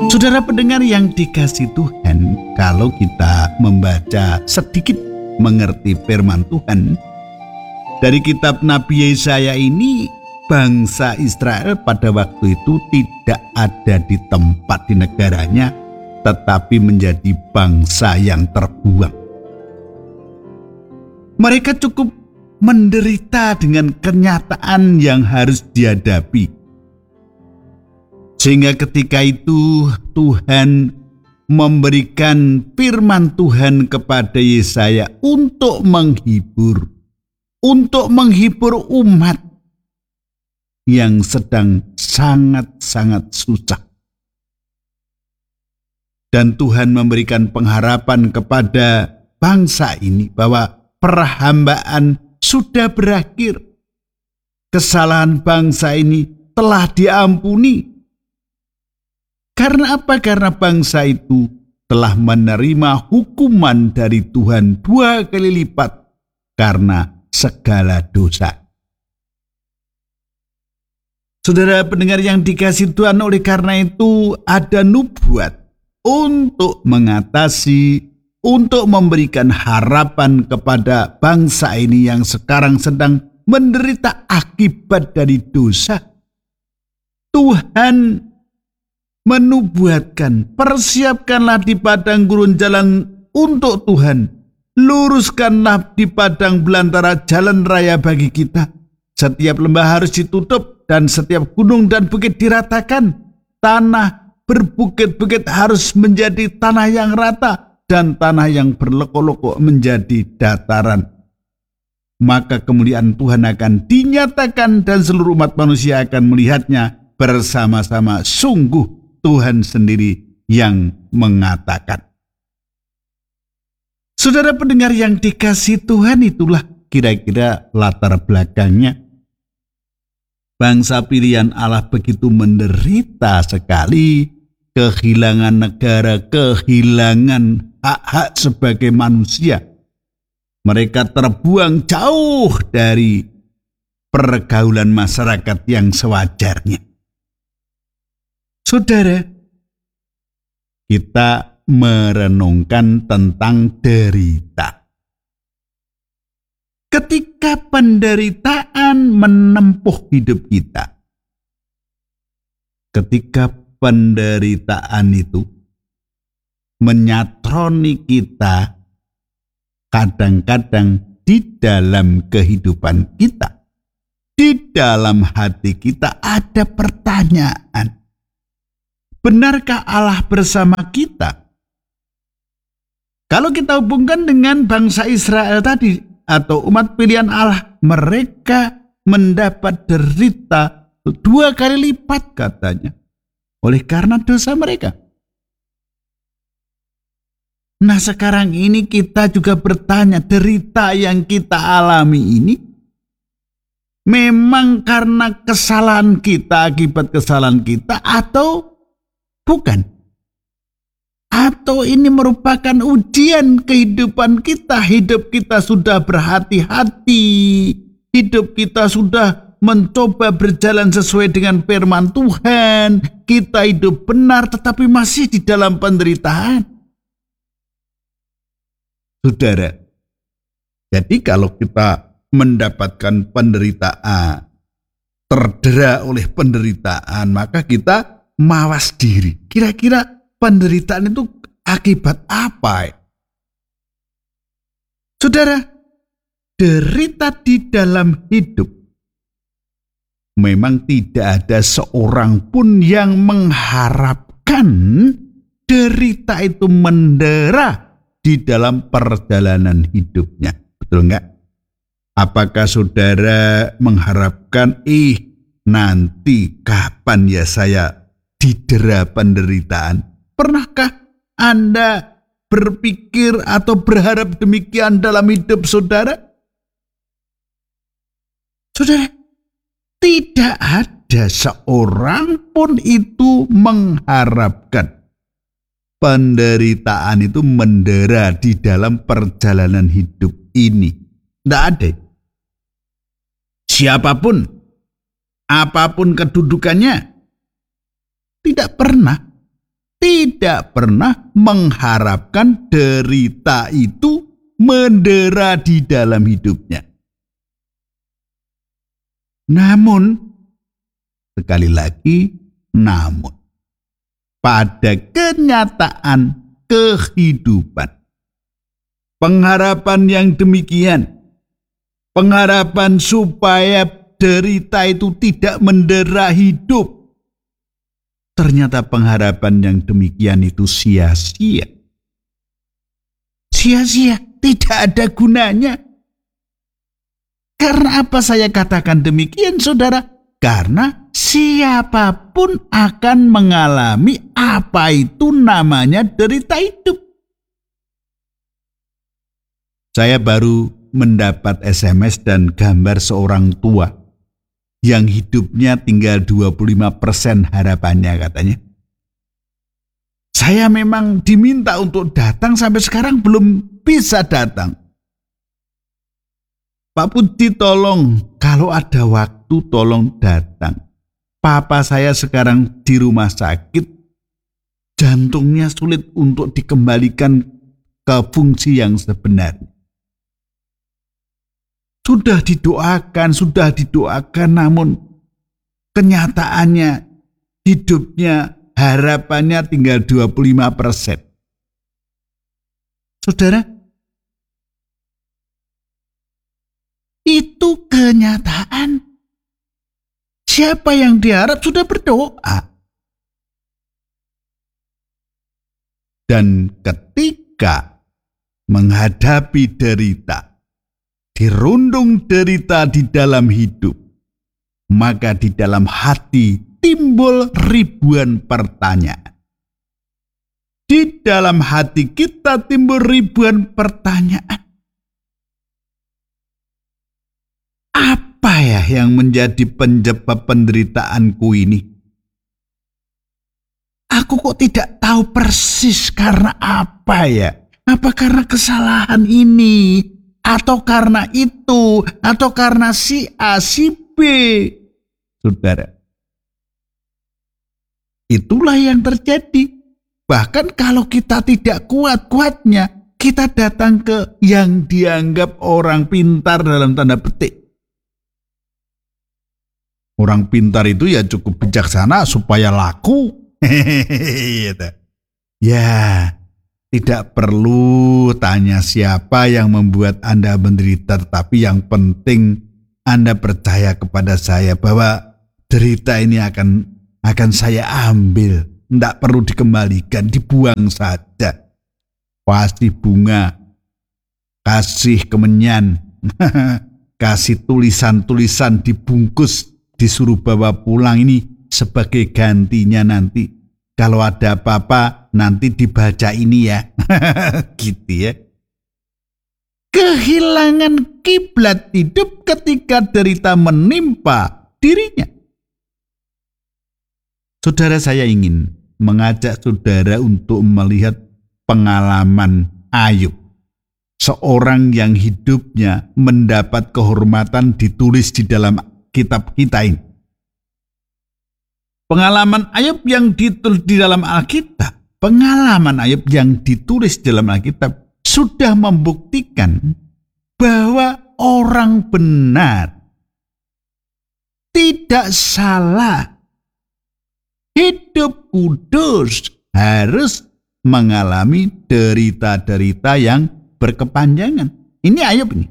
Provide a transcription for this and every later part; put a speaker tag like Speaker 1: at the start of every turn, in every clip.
Speaker 1: Saudara pendengar yang dikasihi Tuhan, kalau kita membaca sedikit mengerti firman Tuhan dari kitab Nabi Yesaya ini, bangsa Israel pada waktu itu tidak ada di tempat di negaranya, tetapi menjadi bangsa yang terbuang. Mereka cukup menderita dengan kenyataan yang harus dihadapi. Sehingga ketika itu Tuhan memberikan firman Tuhan kepada Yesaya untuk menghibur umat yang sedang sangat-sangat susah. Dan Tuhan memberikan pengharapan kepada bangsa ini bahwa perhambaan sudah berakhir. Kesalahan bangsa ini telah diampuni. Karena apa? Karena bangsa itu telah menerima hukuman dari Tuhan 2 kali lipat karena segala dosa. Saudara pendengar yang dikasihi Tuhan, oleh karena itu ada nubuat untuk mengatasi, untuk memberikan harapan kepada bangsa ini yang sekarang sedang menderita akibat dari dosa. Tuhan menubuatkan, persiapkanlah di padang gurun jalan untuk Tuhan, luruskanlah di padang belantara jalan raya bagi kita. Setiap lembah harus ditutup dan setiap gunung dan bukit diratakan. Tanah berbukit-bukit harus menjadi tanah yang rata dan tanah yang berlekuk-lekuk menjadi dataran. Maka kemuliaan Tuhan akan dinyatakan dan seluruh umat manusia akan melihatnya bersama-sama. Sungguh Tuhan sendiri yang mengatakan. Saudara pendengar yang dikasihi Tuhan, itulah kira-kira latar belakangnya. Bangsa pilihan Allah begitu menderita sekali, kehilangan negara, kehilangan hak-hak sebagai manusia. Mereka terbuang jauh dari pergaulan masyarakat yang sewajarnya. Saudara, kita merenungkan tentang derita. Ketika penderitaan menempuh hidup kita, ketika penderitaan itu menyatroni kita, kadang-kadang di dalam kehidupan kita, di dalam hati kita ada pertanyaan. Benarkah Allah bersama kita? Kalau kita hubungkan dengan bangsa Israel tadi atau umat pilihan Allah, mereka mendapat derita 2 kali lipat katanya oleh karena dosa mereka. Nah, sekarang ini kita juga bertanya, derita yang kita alami ini memang karena kesalahan kita, akibat kesalahan kita, atau bukan? Atau ini merupakan ujian kehidupan kita? Hidup kita sudah berhati-hati, hidup kita sudah mencoba berjalan sesuai dengan firman Tuhan, kita hidup benar tetapi masih di dalam penderitaan. Saudara, jadi kalau kita mendapatkan penderitaan, terdera oleh penderitaan, maka kita mawas diri. Kira-kira penderitaan itu akibat apa? Saudara, derita di dalam hidup memang tidak ada seorang pun yang mengharapkan derita itu mendera di dalam perjalanan hidupnya. Betul enggak? Apakah saudara mengharapkan, nanti kapan ya saya didera penderitaan? Pernahkah Anda berpikir atau berharap demikian dalam hidup saudara? Saudara, tidak ada seorang pun itu mengharapkan penderitaan itu mendera di dalam perjalanan hidup ini. Tidak ada. Siapapun, apapun kedudukannya, tidak tidak pernah mengharapkan derita itu mendera di dalam hidupnya. Namun, sekali lagi, namun, pada kenyataan kehidupan, pengharapan yang demikian, pengharapan supaya derita itu tidak mendera hidup, ternyata pengharapan yang demikian itu sia-sia. Sia-sia, tidak ada gunanya. Karena apa saya katakan demikian, saudara? Karena siapapun akan mengalami apa itu namanya derita hidup. Saya baru mendapat SMS dan gambar seorang tua yang hidupnya tinggal 25% harapannya katanya. Saya memang diminta untuk datang, sampai sekarang belum bisa datang. Pak Putri, tolong kalau ada waktu tolong datang. Papa saya sekarang di rumah sakit, jantungnya sulit untuk dikembalikan ke fungsi yang sebenarnya. Sudah didoakan, namun kenyataannya hidupnya, harapannya tinggal 25%. Saudara, itu kenyataan. Siapa yang diharap sudah berdoa. Dan ketika menghadapi derita, dirundung derita di dalam hidup, maka di dalam hati timbul ribuan pertanyaan. Di dalam hati kita timbul ribuan pertanyaan. Apa ya yang menjadi penyebab penderitaanku ini? Aku kok tidak tahu persis karena apa ya? Apa karena kesalahan ini? Atau karena itu? Atau karena si A, si B? Saudara, itulah yang terjadi. Bahkan kalau kita tidak kuat-kuatnya, kita datang ke yang dianggap orang pintar dalam tanda petik. Orang pintar itu ya cukup bijaksana supaya laku. Ya, tidak perlu tanya siapa yang membuat Anda menderita, tetapi yang penting Anda percaya kepada saya bahwa derita ini akan saya ambil. Tidak perlu dikembalikan, dibuang saja. Kasih bunga, kasih kemenyan, kasih tulisan-tulisan dibungkus, disuruh bawa pulang, ini sebagai gantinya nanti. Kalau ada apa-apa nanti dibaca ini ya. Gitu ya. Kehilangan kiblat hidup ketika derita menimpa dirinya. Saudara, saya ingin mengajak saudara untuk melihat pengalaman Ayub. Seorang yang hidupnya mendapat kehormatan ditulis di dalam kitab kita ini. Pengalaman Ayub yang ditulis di dalam Alkitab, pengalaman Ayub yang ditulis di dalam Alkitab sudah membuktikan bahwa orang benar, tidak salah, hidup kudus harus mengalami derita-derita yang berkepanjangan. Ini Ayub ini.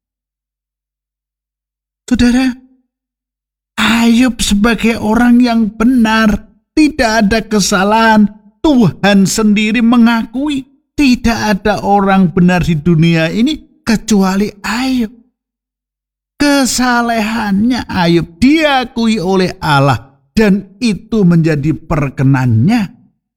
Speaker 1: Saudara, Ayub sebagai orang yang benar, tidak ada kesalahan. Tuhan sendiri mengakui tidak ada orang benar di dunia ini kecuali Ayub. Kesalehannya Ayub diakui oleh Allah dan itu menjadi perkenannya.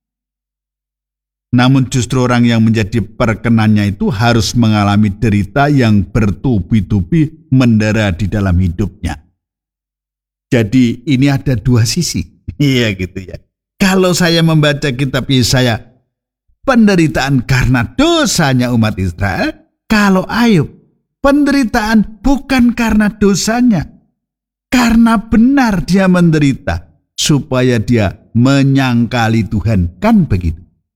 Speaker 1: Namun justru orang yang menjadi perkenannya itu harus mengalami derita yang bertubi-tubi mendera di dalam hidupnya. Jadi ini ada dua sisi. Iya gitu ya. Kalau saya membaca kitab Yesaya, penderitaan karena dosanya umat Israel. Kalau Ayub, penderitaan bukan karena dosanya. Karena benar dia menderita supaya dia menyangkali Tuhan. Kan begitu.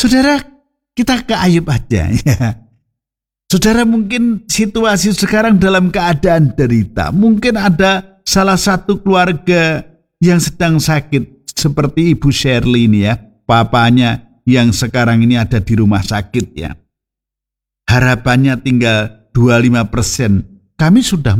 Speaker 1: Saudara, kita ke Ayub aja ya. Saudara, mungkin situasi sekarang dalam keadaan derita. Mungkin ada salah satu keluarga yang sedang sakit seperti Ibu Shirley ini ya. Papanya yang sekarang ini ada di rumah sakit ya. Harapannya tinggal 25%. Kami sudah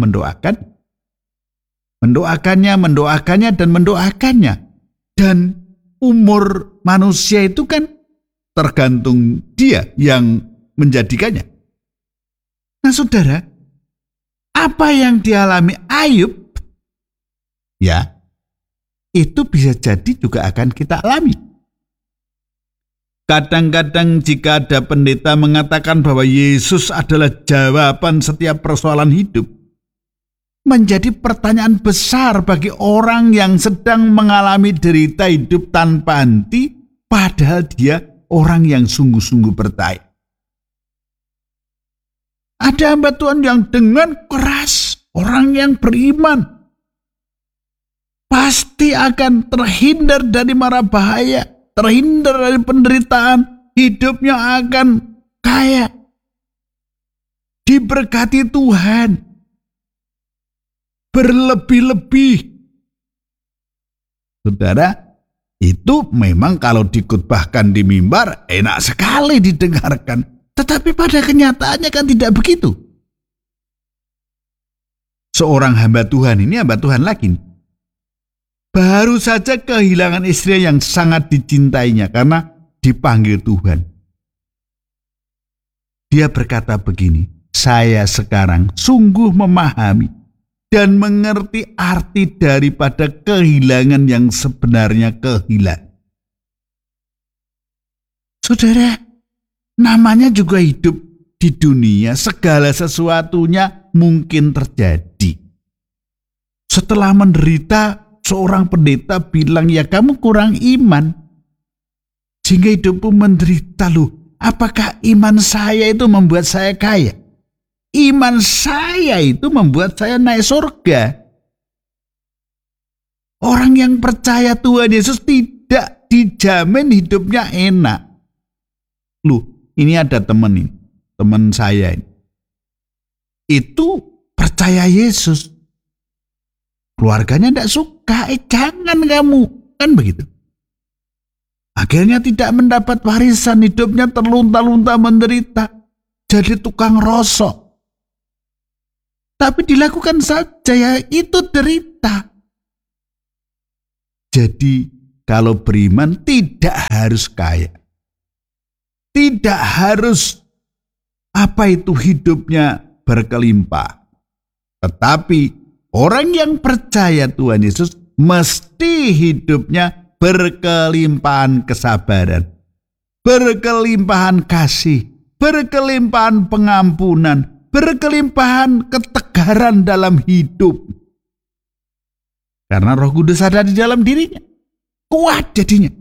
Speaker 1: mendoakannya. Dan umur manusia itu kan tergantung dia yang menjadikannya. Nah saudara, apa yang dialami Ayub, ya, itu bisa jadi juga akan kita alami. Kadang-kadang jika ada pendeta mengatakan bahwa Yesus adalah jawaban setiap persoalan hidup, menjadi pertanyaan besar bagi orang yang sedang mengalami derita hidup tanpa henti, padahal dia orang yang sungguh-sungguh percaya. Ada hamba Tuhan yang dengan keras, orang yang beriman, pasti akan terhindar dari mara bahaya, terhindar dari penderitaan, hidupnya akan kaya, diberkati Tuhan, berlebih-lebih. Saudara, itu memang kalau dikutbahkan di mimbar enak sekali didengarkan. Tetapi pada kenyataannya kan tidak begitu. Seorang hamba Tuhan ini hamba Tuhan lagi, baru saja kehilangan istri yang sangat dicintainya karena dipanggil Tuhan. Dia berkata begini, saya sekarang sungguh memahami dan mengerti arti daripada kehilangan yang sebenarnya kehilangan. Saudara, namanya juga hidup di dunia, segala sesuatunya mungkin terjadi. Setelah menderita, seorang pendeta bilang, ya kamu kurang iman, sehingga hidupmu menderita. Loh, apakah iman saya itu membuat saya kaya? Iman saya itu membuat saya naik surga. Orang yang percaya Tuhan Yesus tidak dijamin hidupnya enak. Loh, ini ada teman saya ini. Itu percaya Yesus. Keluarganya tidak suka, jangan kamu. Kan begitu. Akhirnya tidak mendapat warisan, hidupnya terlunta-lunta menderita. Jadi tukang rosok. Tapi dilakukan saja, ya itu derita. Jadi kalau beriman tidak harus kaya. Tidak harus hidupnya berkelimpah. Tetapi orang yang percaya Tuhan Yesus mesti hidupnya berkelimpahan kesabaran, berkelimpahan kasih, berkelimpahan pengampunan, berkelimpahan ketegaran dalam hidup. Karena Roh Kudus ada di dalam dirinya. Kuat jadinya.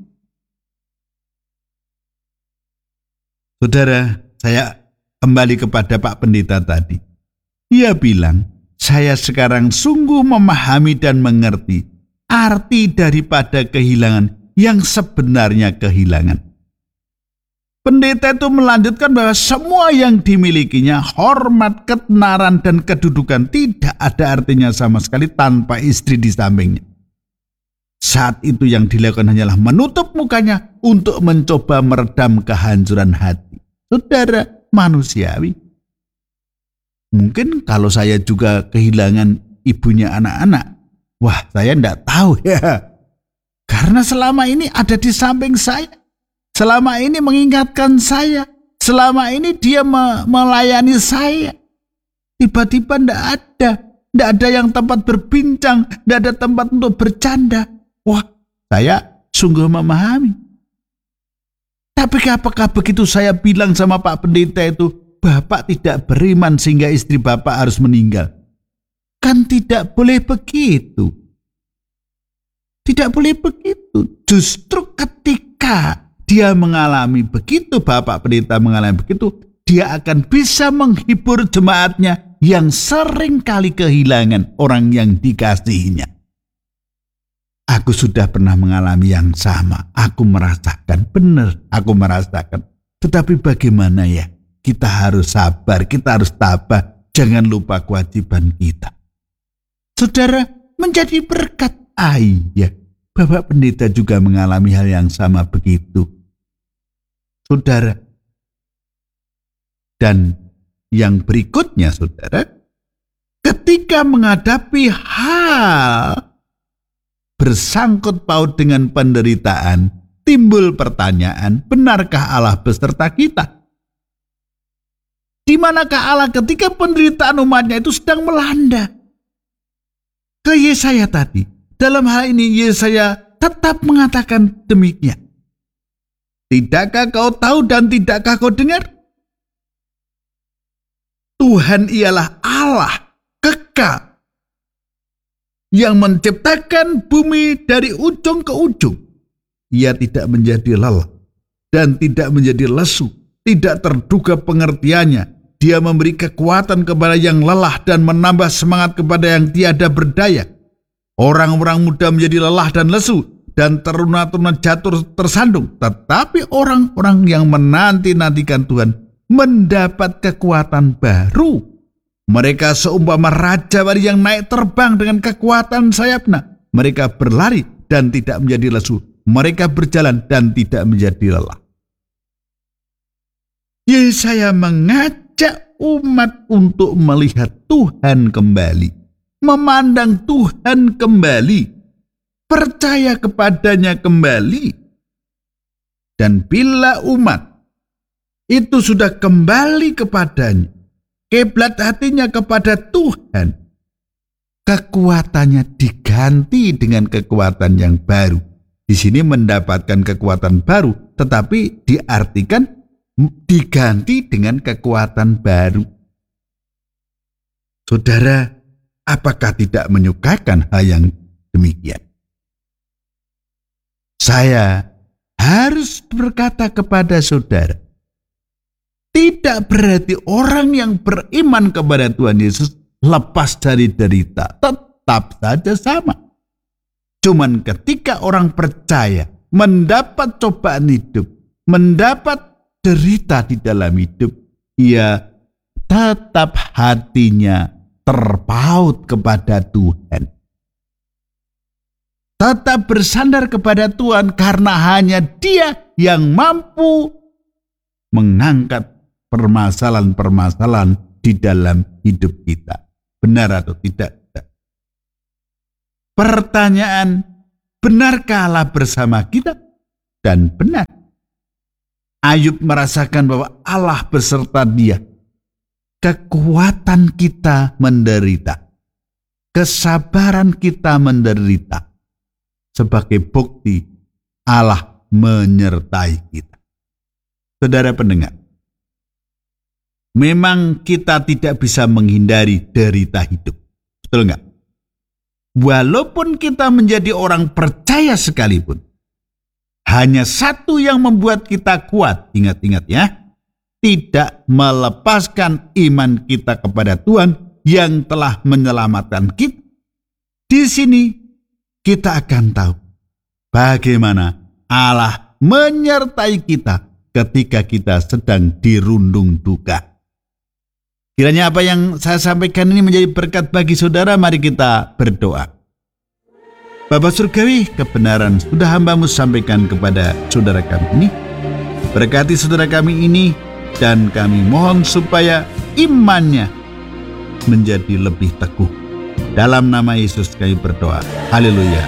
Speaker 1: Saudara, saya kembali kepada Pak Pendeta tadi. Ia bilang, saya sekarang sungguh memahami dan mengerti arti daripada kehilangan yang sebenarnya kehilangan. Pendeta itu melanjutkan bahwa semua yang dimilikinya, hormat, ketenaran, dan kedudukan tidak ada artinya sama sekali tanpa istri di sampingnya. Saat itu yang dilakukan hanyalah menutup mukanya untuk mencoba meredam kehancuran hati. Saudara, manusiawi. Mungkin kalau saya juga kehilangan ibunya anak-anak, wah saya tidak tahu ya. Karena selama ini ada di samping saya. Selama ini mengingatkan saya. Selama ini dia melayani saya. Tiba-tiba tidak ada. Tidak ada yang tempat berbincang. Tidak ada tempat untuk bercanda. Wah, saya sungguh memahami. Tapi apakah begitu saya bilang sama Pak Pendeta itu, Bapak tidak beriman sehingga istri Bapak harus meninggal? Kan tidak boleh begitu. Tidak boleh begitu. Justru ketika dia mengalami begitu, Bapak Pendeta mengalami begitu, dia akan bisa menghibur jemaatnya yang sering kali kehilangan orang yang dikasihinya. Aku sudah pernah mengalami yang sama. Aku merasakan, benar, aku merasakan. Tetapi bagaimana ya? Kita harus sabar, kita harus tabah. Jangan lupa kewajiban kita. Saudara, menjadi berkat. Iya, Bapak Pendeta juga mengalami hal yang sama begitu. Saudara. Dan yang berikutnya, saudara, ketika menghadapi hal bersangkut paut dengan penderitaan, timbul pertanyaan, benarkah Allah beserta kita? Di manakah Allah ketika penderitaan umatnya itu sedang melanda? Ke Yesaya tadi, dalam hal ini Yesaya tetap mengatakan demikian. Tidakkah kau tahu dan tidakkah kau dengar? Tuhan ialah Allah kekal yang menciptakan bumi dari ujung ke ujung. Ia tidak menjadi lelah dan tidak menjadi lesu, tidak terduga pengertiannya. Dia memberi kekuatan kepada yang lelah dan menambah semangat kepada yang tiada berdaya. Orang-orang muda menjadi lelah dan lesu, dan teruna-teruna jatuh tersandung. Tetapi orang-orang yang menanti-nantikan Tuhan mendapat kekuatan baru. Mereka seumpama raja bari yang naik terbang dengan kekuatan sayapnya. Mereka berlari dan tidak menjadi lesu. Mereka berjalan dan tidak menjadi lelah. Yesaya mengajak umat untuk melihat Tuhan kembali, memandang Tuhan kembali, percaya kepadanya kembali. Dan bila umat itu sudah kembali kepadanya, kiblat hatinya kepada Tuhan, kekuatannya diganti dengan kekuatan yang baru. Di sini mendapatkan kekuatan baru, tetapi diartikan diganti dengan kekuatan baru. Saudara, apakah tidak menyukakan hal yang demikian? Saya harus berkata kepada saudara, tidak berarti orang yang beriman kepada Tuhan Yesus lepas dari derita. Tetap saja sama. Cuman ketika orang percaya mendapat cobaan hidup, mendapat derita di dalam hidup, ia tetap hatinya terpaut kepada Tuhan. Tetap bersandar kepada Tuhan karena hanya Dia yang mampu mengangkat permasalahan-permasalahan di dalam hidup kita. Benar atau tidak? Pertanyaan, benarkah Allah bersama kita? Dan benar. Ayub merasakan bahwa Allah beserta dia. Kekuatan kita menderita. Kesabaran kita menderita. Sebagai bukti Allah menyertai kita. Saudara pendengar, memang kita tidak bisa menghindari derita hidup. Betul enggak? Walaupun kita menjadi orang percaya sekalipun, hanya satu yang membuat kita kuat, ingat-ingat ya, tidak melepaskan iman kita kepada Tuhan yang telah menyelamatkan kita. Di sini kita akan tahu bagaimana Allah menyertai kita ketika kita sedang dirundung duka. Kiranya apa yang saya sampaikan ini menjadi berkat bagi saudara. Mari kita berdoa. Bapa Surgawi, kebenaran sudah hamba-Mu sampaikan kepada saudara kami ini. Berkati saudara kami ini, dan kami mohon supaya imannya menjadi lebih teguh. Dalam nama Yesus kami berdoa. Haleluya.